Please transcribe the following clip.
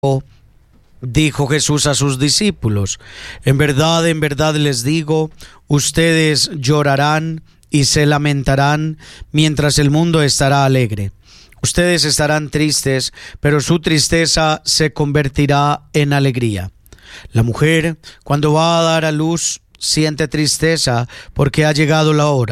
Dijo Jesús a sus discípulos: en verdad les digo, ustedes llorarán y se lamentarán mientras el mundo estará alegre. Ustedes estarán tristes, pero su tristeza se convertirá en alegría. La mujer, cuando va a dar a luz, siente tristeza porque ha llegado la hora.